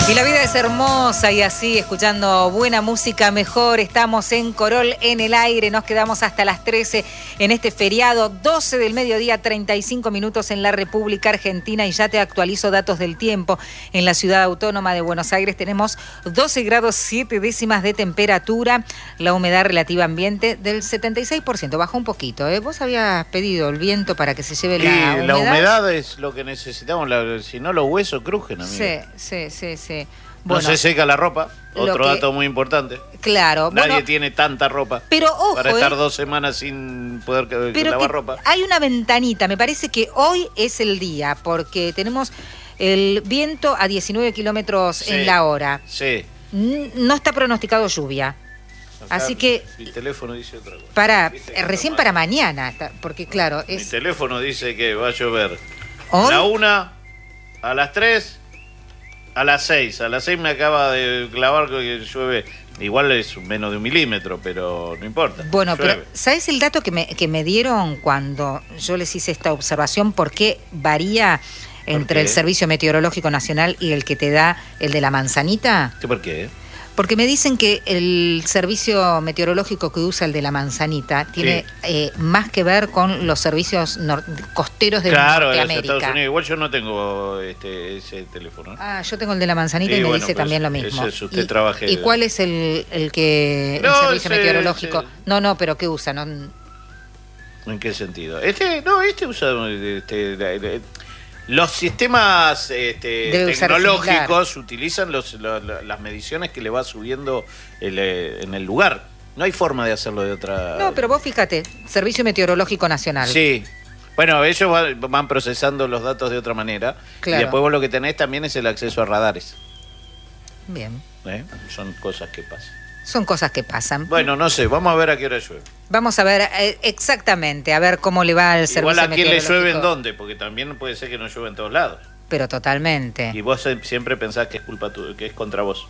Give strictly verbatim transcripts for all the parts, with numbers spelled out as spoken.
Y la vida es hermosa y así, escuchando buena música mejor. Estamos en Corol en el aire, nos quedamos hasta las trece en este feriado, doce del mediodía, treinta y cinco minutos en la República Argentina, y ya te actualizo datos del tiempo. En la ciudad autónoma de Buenos Aires tenemos doce grados siete décimas de temperatura, la humedad relativa ambiente del setenta y seis por ciento, bajó un poquito, ¿eh? Vos habías pedido el viento para que se lleve la humedad. La humedad es lo que necesitamos, la, si no los huesos crujen, amigo. Sí, sí, sí, sí. Bueno, no se seca la ropa, otro que, dato muy importante. Claro. Nadie bueno, tiene tanta ropa pero ojo, para estar eh, dos semanas sin poder pero lavar ropa. Hay una ventanita, me parece que hoy es el día, porque tenemos el viento a diecinueve kilómetros sí, en la hora. Sí. No está pronosticado lluvia. Acá así que... Mi teléfono dice otra cosa. Para, recién para mañana, porque claro... Mi es... teléfono dice que va a llover. ¿Hoy? A la una, a las tres... A las seis, a las seis me acaba de clavar que llueve, igual es menos de un milímetro, pero no importa. Bueno, llueve. Pero ¿sabes el dato que me, que me dieron cuando yo les hice esta observación? ¿Por qué varía entre ¿Por el Servicio Meteorológico Nacional y el que te da el de la manzanita? ¿Por qué? Porque me dicen que el servicio meteorológico que usa el de la manzanita tiene sí. eh, más que ver con los servicios costeros de claro, Norteamérica. Claro, Estados Unidos. Igual yo no tengo este, ese teléfono. Ah, yo tengo el de la manzanita sí, y me bueno, dice pues también lo mismo. Ese es usted ¿Y, trabaje ¿Y cuál es el, el que no, el servicio ese, meteorológico? Ese... No, no, pero ¿qué usa? No... ¿En qué sentido? Este, no, este usa... Este, los sistemas este, tecnológicos utilizan los, los, las mediciones que le va subiendo el, en el lugar. No hay forma de hacerlo de otra... No, pero vos fíjate, Servicio Meteorológico Nacional. Sí. Bueno, ellos van, van procesando los datos de otra manera. Claro. Y después vos lo que tenés también es el acceso a radares. Bien. ¿Eh? Son cosas que pasan. Son cosas que pasan. Bueno, no sé, vamos a ver a qué hora llueve. Vamos a ver eh, exactamente, a ver cómo le va al servicio Igual a quién le llueve en dónde, dónde, porque también puede ser que no llueve en todos lados. Pero totalmente. Y vos siempre pensás que es culpa tu, que es contra vos.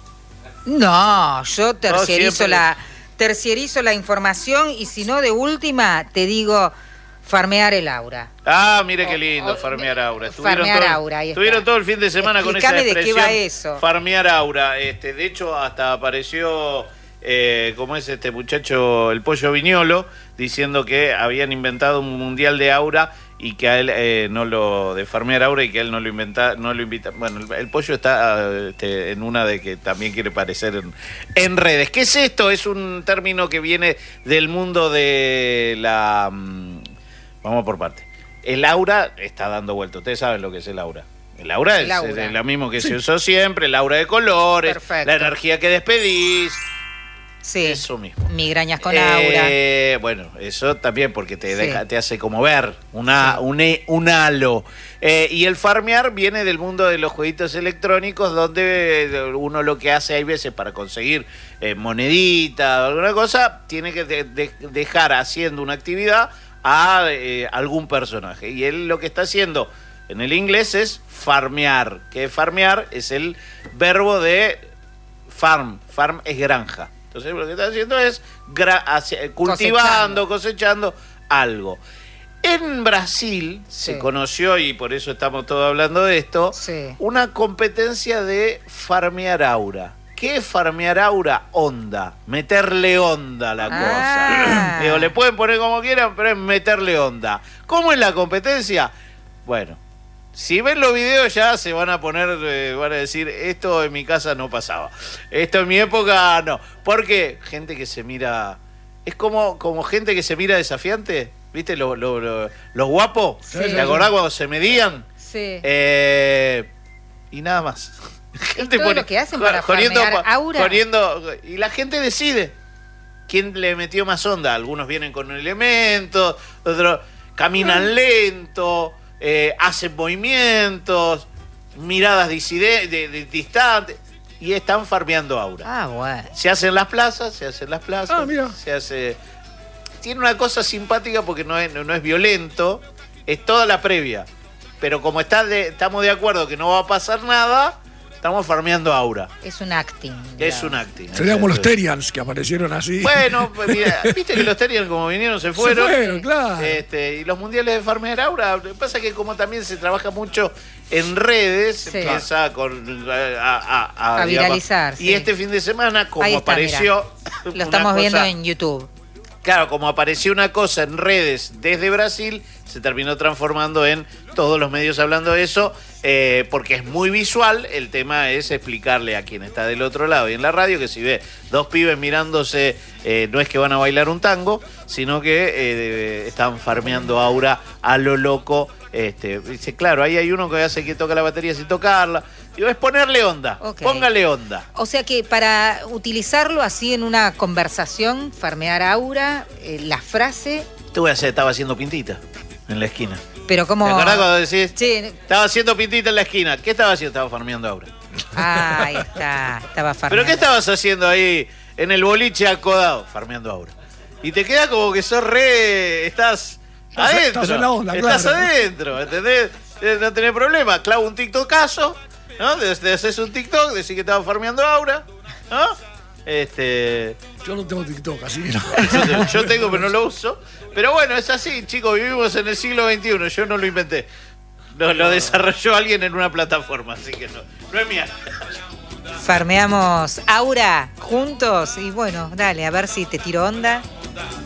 No, yo terciarizo, no, siempre... la, terciarizo la información y si no, de última, te digo... Farmear el aura. Ah, mire qué lindo, o, farmear aura. Estuvieron farmear todo, aura, ahí Estuvieron está. todo el fin de semana Explícame con esa expresión. ¿De qué va eso? Farmear aura. Este, de hecho, hasta apareció, eh, como es este muchacho, el Pollo Viñolo, diciendo que habían inventado un mundial de aura y que a él eh, no lo... de farmear aura y que a él no lo inventa, no lo invita. Bueno, el, el Pollo está este, en una de que también quiere aparecer en, en redes. ¿Qué es esto? Es un término que viene del mundo de la... Vamos por parte. El aura está dando vuelta. Ustedes saben lo que es el aura. El aura el es, aura. es lo mismo que sí. se usó siempre, el aura de colores, perfecto. La energía que despedís. Sí. Eso mismo. Migrañas con eh, aura. Bueno, eso también porque te, deja, sí. te hace como ver una, sí. un, un halo. Eh, y el farmear viene del mundo de los jueguitos electrónicos donde uno lo que hace hay veces para conseguir eh, monedita o alguna cosa, tiene que de, de, dejar haciendo una actividad a eh, algún personaje. Y él lo que está haciendo en el inglés es farmear. Que farmear es el verbo de farm. Farm es granja. Entonces lo que está haciendo es cultivando, cosechando. cosechando algo. En Brasil sí. se conoció, y por eso estamos todos hablando de esto, sí. una competencia de farmear aura. ¿Qué es farmear aura? Onda. Meterle onda a la ah. cosa. Digo, le pueden poner como quieran, pero es meterle onda. ¿Cómo es la competencia? Bueno, si ven los videos ya se van a poner, eh, van a decir, esto en mi casa no pasaba. Esto en mi época no. ¿Por qué? Gente que se mira... Es como, como gente que se mira desafiante. ¿Viste los lo, lo, lo guapos? Sí. ¿Te acordás cuando se medían? Sí. Eh, y nada más. Gente todo pone, lo que hacen para jodiendo, aura. Jodiendo, y la gente decide quién le metió más onda. Algunos vienen con un elemento, otros caminan mm. lento, eh, hacen movimientos, miradas diside, de, de, distantes, y están farmeando aura. Ah, bueno. Se hacen las plazas, se hacen las plazas, ah, mira. se hace... Tiene una cosa simpática porque no es, no, no es violento, es toda la previa. Pero como está de, estamos de acuerdo que no va a pasar nada, Estamos farmeando aura. Es un acting. Es un acting. Sería como los Terians que aparecieron así. Bueno, pues mira, viste que los Terians como vinieron se fueron. Se fueron, claro. Este, y los mundiales de farmear aura, lo que pasa es que como también se trabaja mucho en redes, sí. empieza con, a, a, a, a viralizar. Y sí. este fin de semana, como está, apareció... Lo estamos cosa, viendo en YouTube. Claro, como apareció una cosa en redes desde Brasil, se terminó transformando en todos los medios hablando de eso, eh, porque es muy visual. El tema es explicarle a quien está del otro lado y en la radio que si ve dos pibes mirándose, eh, no es que van a bailar un tango, sino que eh, están farmeando aura a lo loco. Este, dice, claro, ahí hay uno que hace que toca la batería sin tocarla. Digo, es ponerle onda, okay. Póngale onda. O sea que para utilizarlo así en una conversación, farmear aura, eh, la frase... Te voy a hacer, estaba haciendo pintita en la esquina. Pero como... ¿Te acordás cuando decís? Sí. Estaba haciendo pintita en la esquina. ¿Qué estaba haciendo? Estaba farmeando aura. Ah, ahí está, estaba farmeando. ¿Pero qué estabas haciendo ahí en el boliche acodado? Farmeando aura. Y te queda como que sos re... Estás... Estás, adentro, estás, en la onda, estás claro. adentro, ¿entendés? No tenés problema, clavo un TikTokazo, ¿no? Te haces un TikTok, decís que estaba farmeando aura, ¿no? Este... Yo no tengo TikTok, así que no. Yo, yo tengo, pero no lo uso. Pero bueno, es así, chicos, vivimos en el siglo veintiuno, yo no lo inventé. Lo, lo desarrolló alguien en una plataforma, así que no, no es mía. Farmeamos aura juntos y bueno, dale, a ver si te tiro onda.